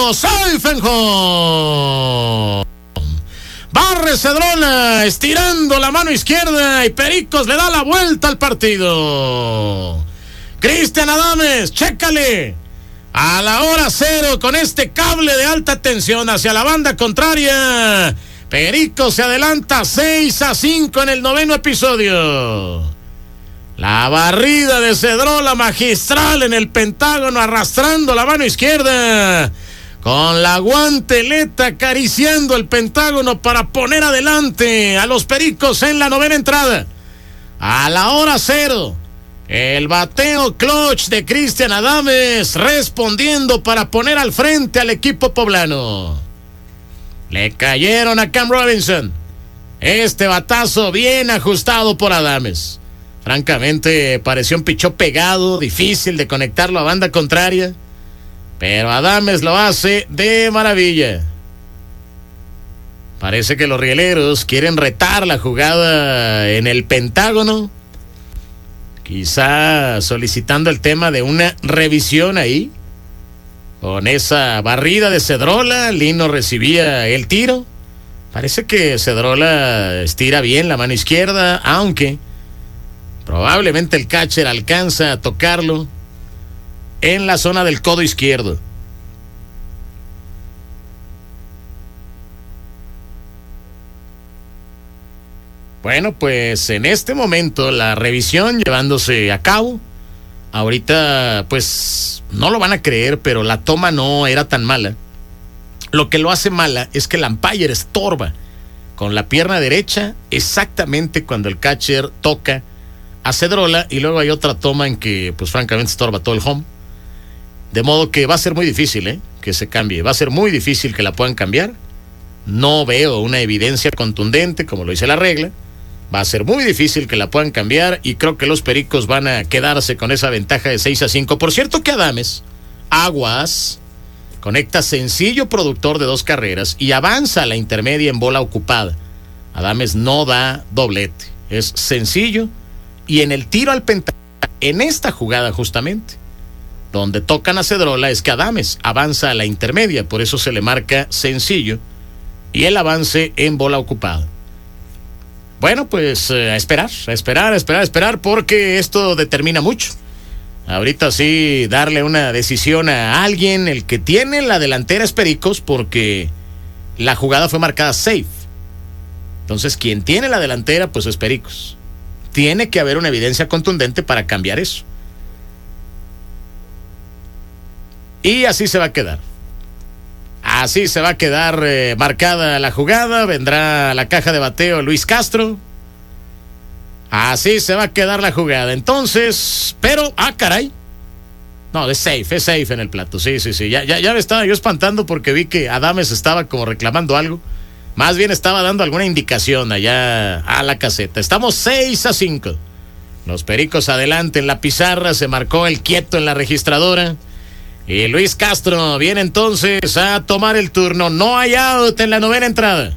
partido. Safe and home. Barre Cedrola, estirando la mano izquierda y Pericos le da la vuelta al partido. Cristian Adames, chécale. A la hora cero con este cable de alta tensión hacia la banda contraria. Pericos se adelanta 6-5 en el 9º episodio. La barrida de Cedrola magistral en el Pentágono, arrastrando la mano izquierda. Con la guanteleta acariciando el Pentágono para poner adelante a los Pericos en la 9ª entrada. A la hora cero, el bateo clutch de Cristian Adames respondiendo para poner al frente al equipo poblano. Le cayeron a Cam Robinson. Este batazo bien ajustado por Adames. Francamente, pareció un pichó pegado, difícil de conectarlo a banda contraria. Pero Adames lo hace de maravilla. Parece que los rieleros quieren retar la jugada en el Pentágono. Quizá solicitando el tema de una revisión ahí. Con esa barrida de Cedrola, Lino recibía el tiro. Parece que Cedrola estira bien la mano izquierda, aunque probablemente el catcher alcanza a tocarlo en la zona del codo izquierdo. Bueno, pues en este momento la revisión llevándose a cabo. Ahorita pues no lo van a creer, pero la toma no era tan mala. Lo que lo hace mala es que el umpire estorba con la pierna derecha exactamente cuando el catcher toca a Cedrola, y luego hay otra toma en que pues francamente estorba todo el home. De modo que va a ser muy difícil que se cambie. Va a ser muy difícil que la puedan cambiar. No veo una evidencia contundente como lo dice la regla. Va a ser muy difícil que la puedan cambiar y creo que los Pericos van a quedarse con esa ventaja de 6-5. Por cierto que Adames, aguas, conecta sencillo productor de 2 carreras y avanza a la intermedia en bola ocupada. Adames no da doblete. Es sencillo y en el tiro al Pentágono, en esta jugada justamente, donde tocan a Cedrola, es que Adames avanza a la intermedia, por eso se le marca sencillo y el avance en bola ocupada. Bueno, pues a esperar, porque esto determina mucho. Ahorita sí, darle una decisión a alguien, el que tiene la delantera es Pericos, porque la jugada fue marcada safe. Entonces, quien tiene la delantera, pues es Pericos. Tiene que haber una evidencia contundente para cambiar eso. Y así se va a quedar. Así se va a quedar marcada la jugada. Vendrá a la caja de bateo Luis Castro. Así se va a quedar la jugada. Entonces, pero, caray. No, es safe en el plato. Sí. Ya me estaba yo espantando porque vi que Adames estaba como reclamando algo. Más bien estaba dando alguna indicación allá a la caseta. Estamos 6-5. Los Pericos adelante en la pizarra. Se marcó el quieto en la registradora. Y Luis Castro viene entonces a tomar el turno. No hay out en la 9ª entrada.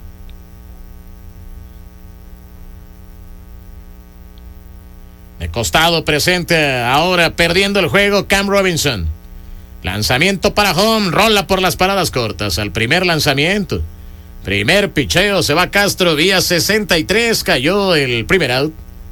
De costado presente ahora perdiendo el juego Cam Robinson. Lanzamiento para home, rola por las paradas cortas al primer lanzamiento. Primer picheo, se va Castro vía 63, cayó el primer out.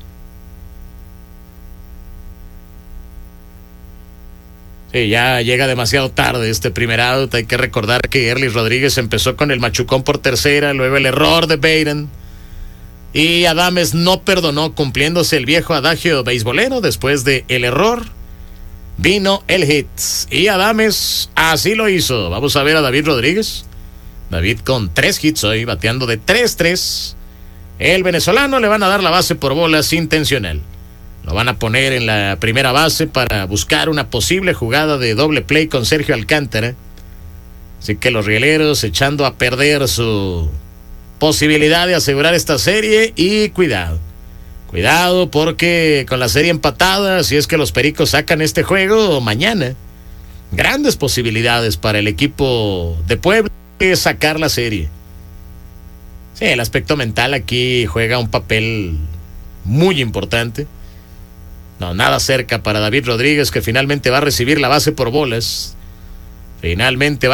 Sí, ya llega demasiado tarde este primer out. Hay que recordar que Erlis Rodríguez empezó con el machucón por tercera, luego el error de Baden. Y Adames no perdonó, cumpliéndose el viejo adagio beisbolero. Después de el error, vino el hit. Y Adames así lo hizo. Vamos a ver a David Rodríguez. David con 3 hits hoy, bateando de 3-3. El venezolano le van a dar la base por bolas intencional. Lo van a poner en la primera base para buscar una posible jugada de doble play con Sergio Alcántara. Así que los rieleros echando a perder su posibilidad de asegurar esta serie. Y cuidado porque con la serie empatada, si es que los Pericos sacan este juego mañana, grandes posibilidades para el equipo de Puebla de sacar la serie. Sí, el aspecto mental aquí juega un papel muy importante. No, nada cerca para David Rodríguez, que finalmente va a recibir la base por bolas. Finalmente va